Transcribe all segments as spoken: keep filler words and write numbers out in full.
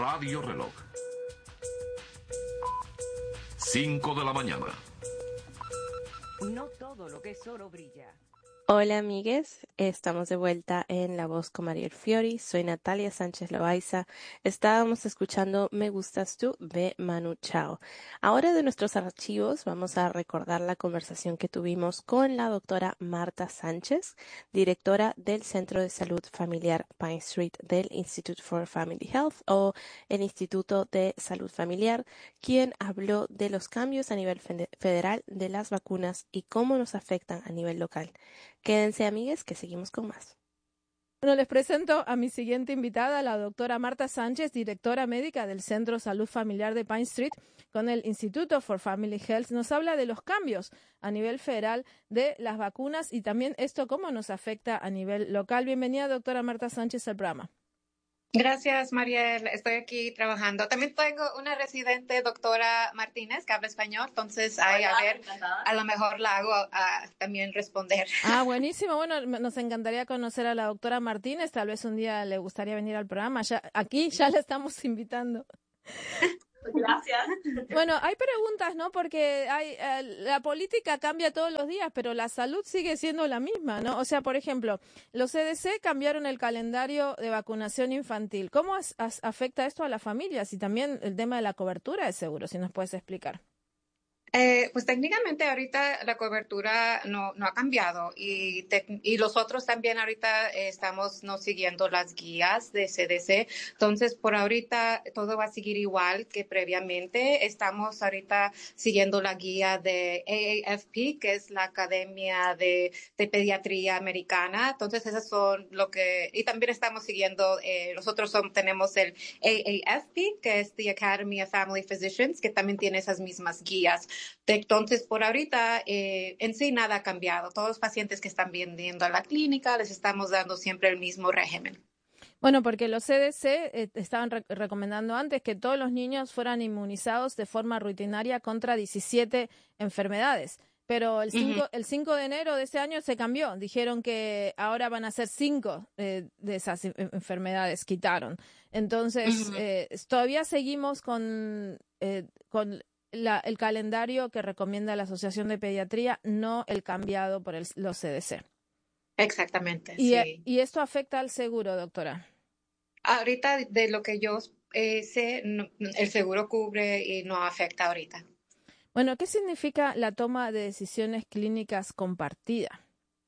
Radio Reloj. Cinco de la mañana. No todo lo que es oro brilla. Hola amigues, estamos de vuelta en La Voz con Mariel Fiori, soy Natalia Sánchez Loaiza, estábamos escuchando Me Gustas Tú de Manu Chao. Ahora de nuestros archivos vamos a recordar la conversación que tuvimos con la doctora Marta Sánchez, directora del Centro de Salud Familiar Pine Street del Institute for Family Health o el Instituto de Salud Familiar, quien habló de los cambios a nivel federal de las vacunas y cómo nos afectan a nivel local. Quédense, amigues, que seguimos con más. Bueno, les presento a mi siguiente invitada, la doctora Marta Sánchez, directora médica del Centro Salud Familiar de Pine Street con el Instituto for Family Health. Nos habla de los cambios a nivel federal de las vacunas y también esto cómo nos afecta a nivel local. Bienvenida, doctora Marta Sánchez, al programa. Gracias, Mariel. Estoy aquí trabajando. También tengo una residente, doctora Martínez, que habla español. Entonces, ahí, a ver, a lo mejor la hago a, también responder. Ah, buenísimo. Bueno, nos encantaría conocer a la doctora Martínez. Tal vez un día le gustaría venir al programa. Ya, aquí ya la estamos invitando. Gracias. Bueno, hay preguntas, ¿no? Porque hay eh, la política cambia todos los días, pero la salud sigue siendo la misma, ¿no? O sea, por ejemplo, los C D C cambiaron el calendario de vacunación infantil. ¿Cómo as, as, afecta esto a las familias? Y también el tema de la cobertura de seguro, si nos puedes explicar. Eh, pues técnicamente ahorita la cobertura no, no ha cambiado y, te, y los otros también ahorita eh, estamos no siguiendo las guías de C D C. Entonces, por ahorita todo va a seguir igual que previamente. Estamos ahorita siguiendo la guía de A A F P, que es la Academia de, de Pediatría Americana. Entonces, esas son lo que... Y también estamos siguiendo, eh, nosotros son, tenemos el A A F P, que es the Academy of Family Physicians, que también tiene esas mismas guías. Entonces, por ahorita, eh, en sí nada ha cambiado. Todos los pacientes que están viniendo a la clínica les estamos dando siempre el mismo régimen. Bueno, porque los C D C eh, estaban re recomendando antes que todos los niños fueran inmunizados de forma rutinaria contra diecisiete enfermedades. Pero el cinco, uh-huh. el cinco de enero de ese año se cambió. Dijeron que ahora van a ser cinco eh, de esas enfermedades, quitaron. Entonces, uh-huh. eh, todavía seguimos con... Eh, con La, el calendario que recomienda la Asociación de Pediatría, no el cambiado por el, los C D C. Exactamente, y, sí. ¿Y esto afecta al seguro, doctora? Ahorita, de lo que yo eh, sé, no, el seguro cubre y no afecta ahorita. Bueno, ¿qué significa la toma de decisiones clínicas compartida?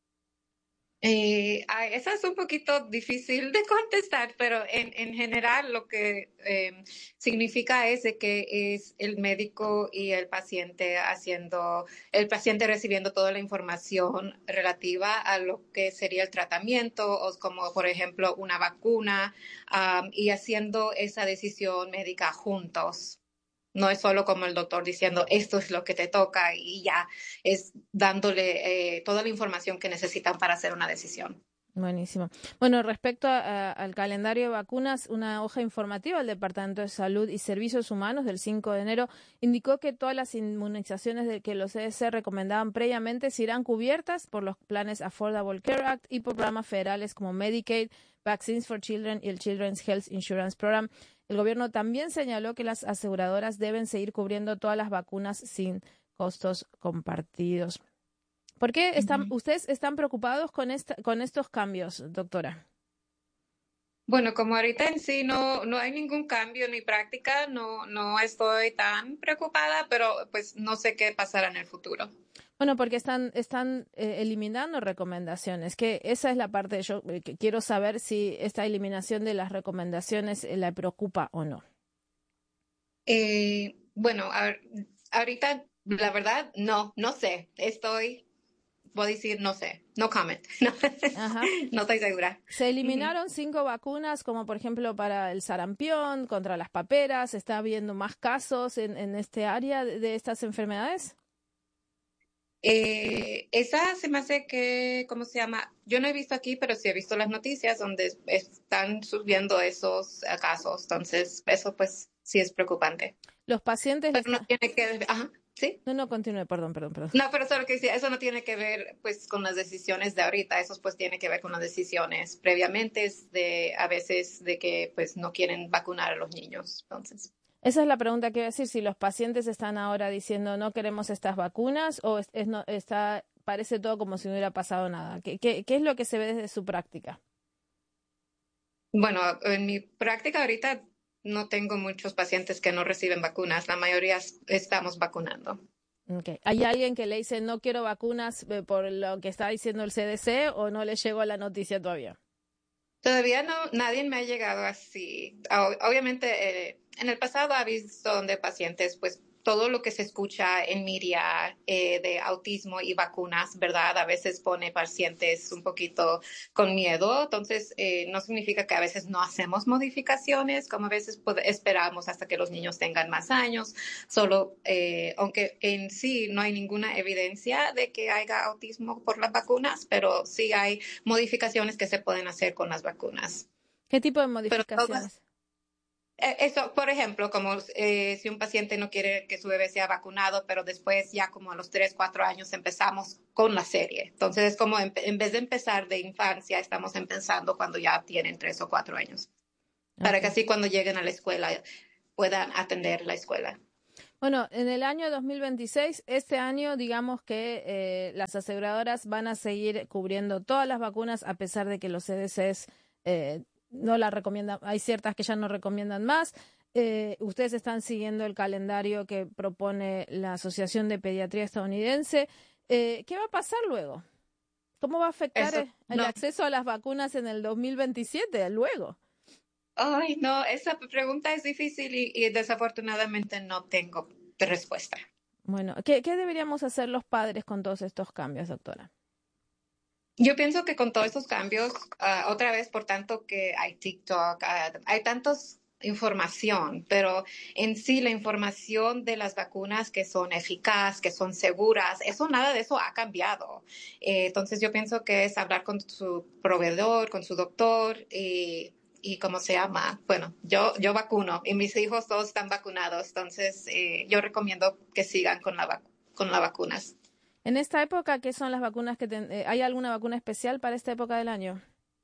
Eh, esa es un poquito difícil de contestar, pero en, en general lo que eh, significa es de que es el médico y el paciente haciendo, el paciente recibiendo toda la información relativa a lo que sería el tratamiento, o como por ejemplo una vacuna, um, y haciendo esa decisión médica juntos. No es solo como el doctor diciendo esto es lo que te toca y ya, es dándole eh, toda la información que necesitan para hacer una decisión. Buenísimo. Bueno, respecto a, a, al calendario de vacunas, una hoja informativa del Departamento de Salud y Servicios Humanos del cinco de enero indicó que todas las inmunizaciones de que los C D C recomendaban previamente serán cubiertas por los planes Affordable Care Act y programas federales como Medicaid, Vaccines for Children y el Children's Health Insurance Program. El gobierno también señaló que las aseguradoras deben seguir cubriendo todas las vacunas sin costos compartidos. ¿Por qué están, uh-huh. ustedes están preocupados con, esta, con estos cambios, doctora? Bueno, como ahorita en sí no, no hay ningún cambio en mi práctica, no, no estoy tan preocupada, pero pues no sé qué pasará en el futuro. Bueno, porque están, están eh, eliminando recomendaciones, que esa es la parte yo eh, que quiero saber si esta eliminación de las recomendaciones eh, la preocupa o no. Eh, bueno, a, ahorita la verdad no, no sé, estoy... Voy a decir, no sé, no comment. No, Ajá. No estoy segura. Se eliminaron uh-huh. cinco vacunas, como por ejemplo para el sarampión, contra las paperas. ¿Está habiendo más casos en, en este área de, de estas enfermedades? Eh, esa se me hace que, ¿cómo se llama? Yo no he visto aquí, pero sí he visto las noticias donde están subiendo esos casos. Entonces, eso pues sí es preocupante. Los pacientes... Pero no tiene que... Ajá. Sí. No, no, continúe, perdón, perdón, perdón. No, pero solo que decía, eso no tiene que ver pues con las decisiones de ahorita, eso pues tiene que ver con las decisiones previamente de a veces de que pues no quieren vacunar a los niños. Entonces, esa es la pregunta que iba a decir, si los pacientes están ahora diciendo no queremos estas vacunas o es, es no, está parece todo como si no hubiera pasado nada. ¿Qué, qué, qué es lo que se ve desde su práctica? Bueno, en mi práctica ahorita no tengo muchos pacientes que no reciben vacunas, la mayoría estamos vacunando. Okay. ¿Hay alguien que le dice no quiero vacunas eh, por lo que está diciendo el C D C o no le llegó la noticia todavía? Todavía no, nadie me ha llegado así. O- obviamente, eh, en el pasado ha visto donde pacientes, pues todo lo que se escucha en media eh, de autismo y vacunas, ¿verdad? A veces pone pacientes un poquito con miedo. Entonces, eh, no significa que a veces no hacemos modificaciones, como a veces pod- esperamos hasta que los niños tengan más años. Solo, eh, aunque en sí no hay ninguna evidencia de que haya autismo por las vacunas, pero sí hay modificaciones que se pueden hacer con las vacunas. ¿Qué tipo de Pero modificaciones? todas, eh, eso, por ejemplo, como eh, si un paciente no quiere que su bebé sea vacunado, pero después ya como a los tres, cuatro años empezamos con la serie. Entonces es como en, en vez de empezar de infancia, estamos empezando cuando ya tienen tres o cuatro años, para que Okay. así cuando lleguen a la escuela puedan atender la escuela. Bueno, en el año dos mil veintiséis, este año, digamos que eh, las aseguradoras van a seguir cubriendo todas las vacunas a pesar de que los C D Cs eh, no la recomiendan. Hay ciertas que ya no recomiendan más. Eh, ustedes están siguiendo el calendario que propone la Asociación de Pediatría Estadounidense. Eh, ¿qué va a pasar luego? ¿Cómo va a afectar Eso, el, el no. acceso a las vacunas en el dos mil veintisiete, luego? Ay, no, esa pregunta es difícil y, y desafortunadamente no tengo respuesta. Bueno, ¿qué, qué deberíamos hacer los padres con todos estos cambios, doctora? Yo pienso que con todos estos cambios, uh, otra vez, por tanto que hay TikTok, uh, hay tantos información, pero en sí la información de las vacunas que son eficaces, que son seguras, eso nada de eso ha cambiado. Eh, entonces yo pienso que es hablar con su proveedor, con su doctor y, y ¿cómo se llama? Bueno, yo, yo vacuno y mis hijos todos están vacunados, entonces eh, yo recomiendo que sigan con la vac- con las vacunas. En esta época, ¿qué son las vacunas que ten- eh, ¿hay alguna vacuna especial para esta época del año?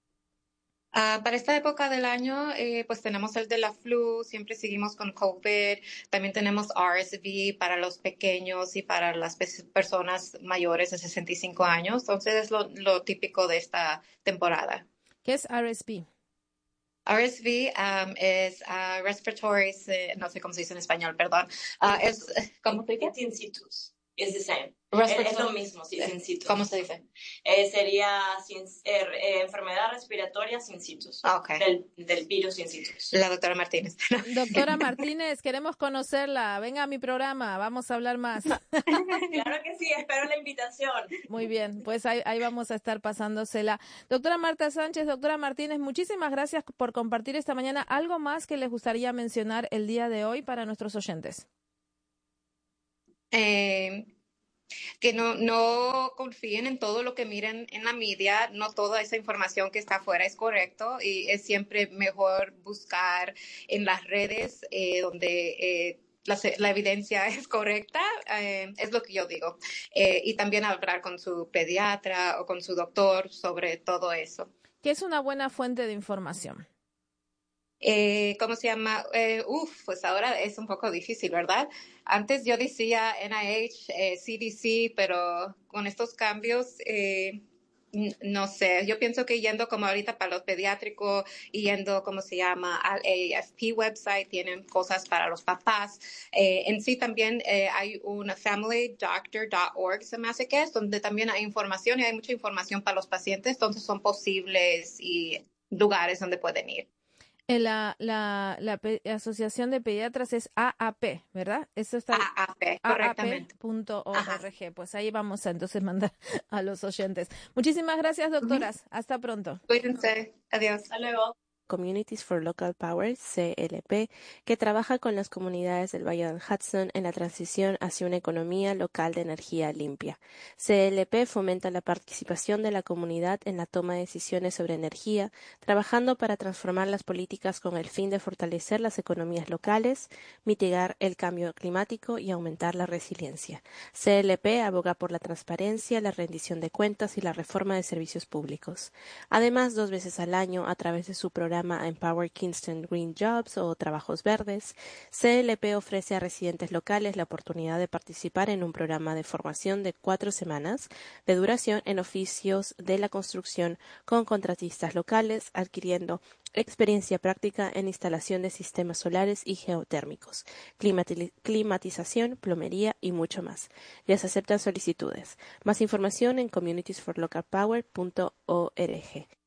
Ah, para esta época del año, eh, pues tenemos el de la flu, siempre seguimos con COVID, también tenemos R S V para los pequeños y para las pe- personas mayores de sesenta y cinco años, entonces es lo, lo típico de esta temporada. ¿Qué es R S V? R S V um, es uh, respiratory, eh, no sé cómo se dice en español, perdón, Ah, es, ¿cómo se dice? It's sincitius. It's the same. Respiratory- Es lo mismo, sí, sincitius. ¿Cómo se dice? Eh, sería sin, eh, eh, enfermedad respiratoria sincitius. Ah, ok. Del, del virus sincitius. La doctora Martínez. Doctora Martínez, queremos conocerla. Venga a mi programa, vamos a hablar más. Claro que sí, espero la invitación. Muy bien, pues ahí, ahí vamos a estar pasándosela. Doctora Marta Sánchez, doctora Martínez, muchísimas gracias por compartir esta mañana. ¿Algo más que les gustaría mencionar el día de hoy para nuestros oyentes? Eh, que no, no confíen en todo lo que miren en la media, no toda esa información que está afuera es correcto y es siempre mejor buscar en las redes eh, donde eh, la, la evidencia es correcta, eh, es lo que yo digo. Eh, y también hablar con su pediatra o con su doctor sobre todo eso. ¿Qué es una buena fuente de información? Eh, ¿Cómo se llama? Eh, uf, pues ahora es un poco difícil, ¿verdad? Antes yo decía N I H, eh, C D C, pero con estos cambios, eh, n- no sé, yo pienso que yendo como ahorita para los pediátricos y yendo, ¿cómo se llama? Al A F P website, tienen cosas para los papás. Eh, en sí también eh, hay una family doctor dot org, se me hace que es, donde también hay información y hay mucha información para los pacientes, entonces son posibles y lugares donde pueden ir. En la, la, la pe- Asociación de Pediatras es A A P, ¿verdad? Eso está A A P, correctamente. A A P punto Ajá. org. Pues ahí vamos a entonces mandar a los oyentes. Muchísimas gracias, doctoras. Hasta pronto. Cuídense. Adiós. Hasta luego. Communities for Local Power, C L P, que trabaja con las comunidades del Valle del Hudson en la transición hacia una economía local de energía limpia. C L P fomenta la participación de la comunidad en la toma de decisiones sobre energía, trabajando para transformar las políticas con el fin de fortalecer las economías locales, mitigar el cambio climático y aumentar la resiliencia. C L P aboga por la transparencia, la rendición de cuentas y la reforma de servicios públicos. Además, dos veces al año, a través de su programa Empower Kingston Green Jobs o Trabajos Verdes, C L P ofrece a residentes locales la oportunidad de participar en un programa de formación de cuatro semanas de duración en oficios de la construcción con contratistas locales, adquiriendo experiencia práctica en instalación de sistemas solares y geotérmicos, climatización, plomería y mucho más. Ya se aceptan solicitudes. Más información en communities for local power punto org.